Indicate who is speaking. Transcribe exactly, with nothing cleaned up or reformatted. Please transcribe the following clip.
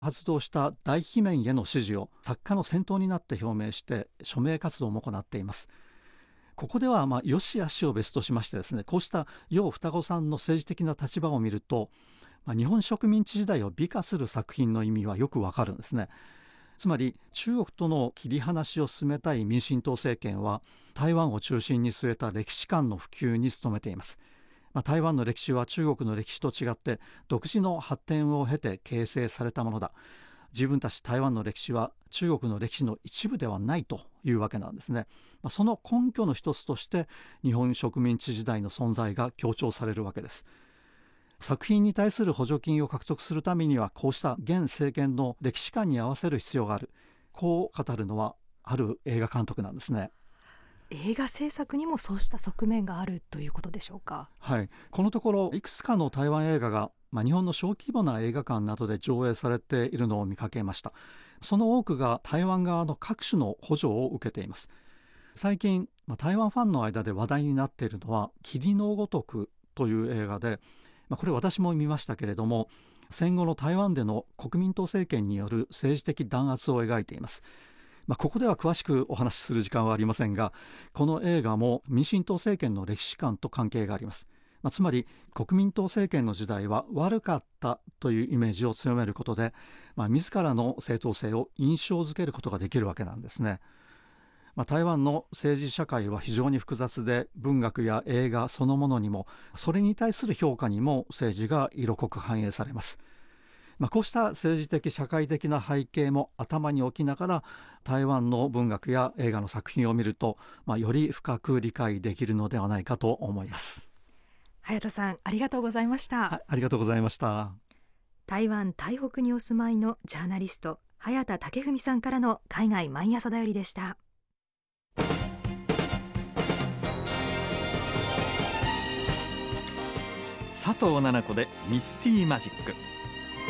Speaker 1: 発動した大罷免への支持を作家の先頭になって表明して署名活動も行っています。ここではまあ良し悪しを別としましてですね、こうした楊双子さんの政治的な立場を見ると、まあ、日本植民地時代を美化する作品の意味はよくわかるんですね。つまり中国との切り離しを進めたい民進党政権は台湾を中心に据えた歴史観の普及に努めています。まあ、台湾の歴史は中国の歴史と違って独自の発展を経て形成されたものだ。自分たち台湾の歴史は中国の歴史の一部ではないというわけなんですね。まあ、その根拠の一つとして日本植民地時代の存在が強調されるわけです。作品に対する補助金を獲得するためにはこうした現政権の歴史観に合わせる必要がある、こう語るのはある映画監督なんですね。
Speaker 2: 映画制作にもそうした側面があるということでしょうか。
Speaker 1: はい、このところいくつかの台湾映画が、まあ、日本の小規模な映画館などで上映されているのを見かけました。その多くが台湾側の各種の補助を受けています。最近、まあ、台湾ファンの間で話題になっているのは霧のごとくという映画で、まあ、これ私も見ましたけれども、戦後の台湾での国民党政権による政治的弾圧を描いています。まあ、ここでは詳しくお話しする時間はありませんが、この映画も民進党政権の歴史観と関係があります。まあ、つまり国民党政権の時代は悪かったというイメージを強めることで、まあ、自らの正当性を印象づけることができるわけなんですね。まあ、台湾の政治社会は非常に複雑で、文学や映画そのものにもそれに対する評価にも政治が色濃く反映されます。まあ、こうした政治的社会的な背景も頭に置きながら台湾の文学や映画の作品を見ると、まあ、より深く理解できるのではないかと思います。
Speaker 2: 早田さん、ありがとうございました。
Speaker 1: はい、ありがとうございました。
Speaker 2: 台湾台北にお住まいのジャーナリスト早田武文さんからの海外毎朝だよりでした。
Speaker 3: 佐藤奈々子でミスティーマジック。